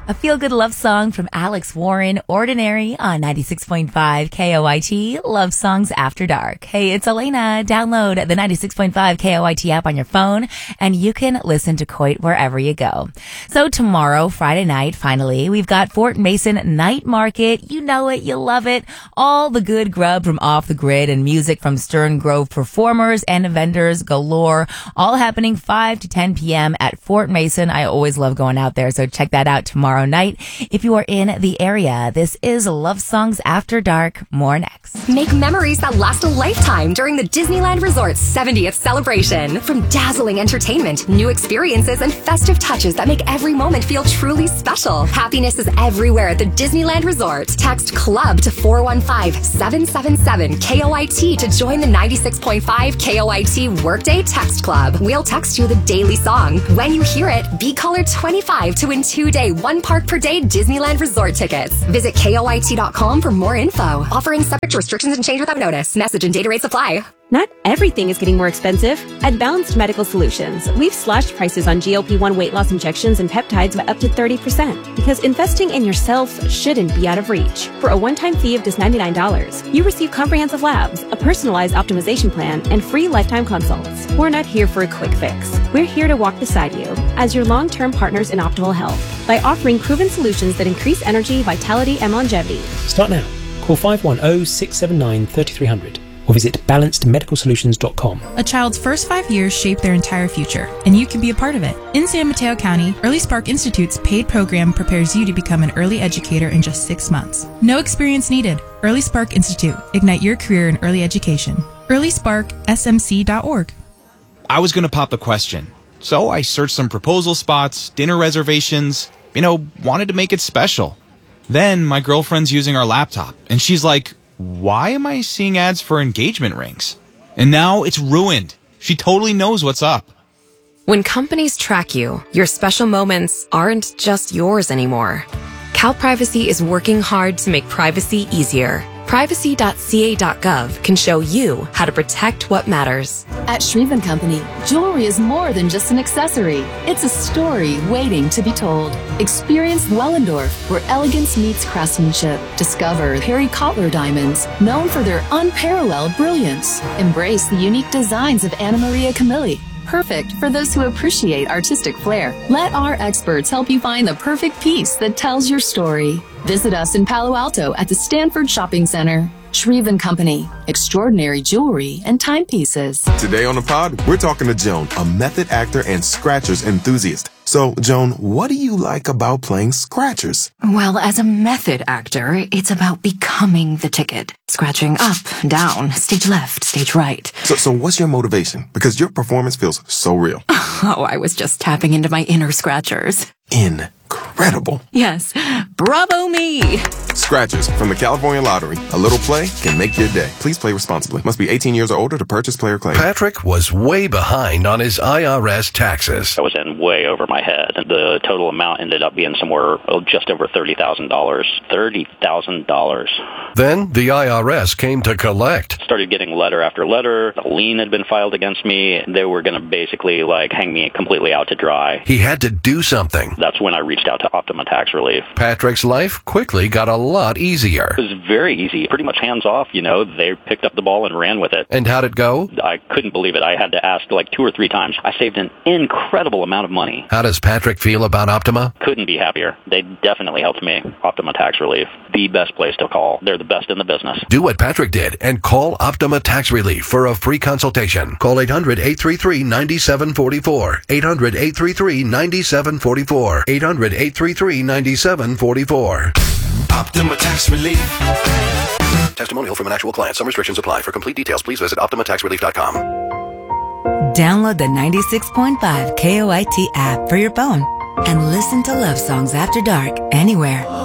A feel-good love song from Alex Warren, Ordinary, on 96.5 KOIT, Love Songs After Dark. Hey, it's Elena. Download the 96.5 KOIT app on your phone, and you can listen to Coit wherever you go. So tomorrow, Friday night, finally, we've got Fort Mason Night Market. You know it, you love it. All the good grub from Off the Grid and music from Stern Grove performers and vendors galore, all happening 5 to 10 p.m. at Fort Mason. I always love going out there, so check that out tomorrow night if you are in the area. This is Love Songs After Dark. More next. Make memories that last a lifetime during the Disneyland Resort's 70th celebration. From dazzling entertainment, new experiences, and festive touches that make every moment feel truly special. Happiness is everywhere at the Disneyland Resort. Text CLUB to 415-777-KOIT to join the 96.5 KOIT Workday Text Club. We'll text you the daily song. When you hear it, be caller 25 to win 2-day, 1-park per day Disneyland Resort tickets. Visit KOIT.com for more info. Offering subject to restrictions and change without notice. Message and data rates apply. Not everything is getting more expensive. At Balanced Medical Solutions, we've slashed prices on GLP-1 weight loss injections and peptides by up to 30%, because investing in yourself shouldn't be out of reach. For a one-time fee of just $99, you receive comprehensive labs, a personalized optimization plan, and free lifetime consults. We're not here for a quick fix. We're here to walk beside you as your long-term partners in optimal health by offering proven solutions that increase energy, vitality, and longevity. Start now. Call 510-679-3300. or visit balancedmedicalsolutions.com. A child's first 5 years shape their entire future, and you can be a part of it. In San Mateo County, Early Spark Institute's paid program prepares you to become an early educator in just 6 months. No experience needed. Early Spark Institute. Ignite your career in early education. earlysparksmc.org. I was going to pop the question, so I searched some proposal spots, dinner reservations, wanted to make it special. Then my girlfriend's using our laptop, and she's like, "Why am I seeing ads for engagement rings?" And now it's ruined. She totally knows what's up. When companies track you, your special moments aren't just yours anymore. CalPrivacy is working hard to make privacy easier. Privacy.ca.gov can show you how to protect what matters. At Shreve & Company, jewelry is more than just an accessory. It's a story waiting to be told. Experience Wellendorf, where elegance meets craftsmanship. Discover Perry Cotler diamonds, known for their unparalleled brilliance. Embrace the unique designs of Anna Maria Camilli, perfect for those who appreciate artistic flair. Let our experts help you find the perfect piece that tells your story. Visit us in Palo Alto at the Stanford Shopping Center. Shreve & Company, extraordinary jewelry and timepieces. Today on the pod, we're talking to Joan, a method actor and scratchers enthusiast. So, Joan, what do you like about playing scratchers? Well, as a method actor, it's about becoming the ticket. Scratching up, down, stage left, stage right. So what's your motivation? Because your performance feels so real. Oh, I was just tapping into my inner scratchers. Incredible. Yes. Bravo me. Scratchers from the California Lottery. A little play can make your day. Please play responsibly. Must be 18 years or older to purchase player claim. Patrick was way behind on his IRS taxes. I was in way over my head. The total amount ended up being somewhere just over $30,000. $30,000. Then the IRS came to collect. Started getting letter after letter. A lien had been filed against me. They were going to basically hang me completely out to dry. He had to do something. That's when I reached out to Optima Tax Relief. Patrick's life quickly got a lot easier. It was very easy, pretty much hands off, They picked up the ball and ran with it. And how'd it go? I couldn't believe it. I had to ask 2 or 3 times. I saved an incredible amount of money. How does Patrick feel about Optima? Couldn't be happier. They definitely helped me. Optima Tax Relief, the best place to call. They're the best in the business. Do what Patrick did and call Optima Tax Relief for a free consultation. Call 800-833-9744. 800-833-9744. 800-833-9744. Optima Tax Relief. Testimonial from an actual client. Some restrictions apply. For complete details, please visit OptimaTaxRelief.com. Download the 96.5 KOIT app for your phone and listen to Love Songs After Dark anywhere.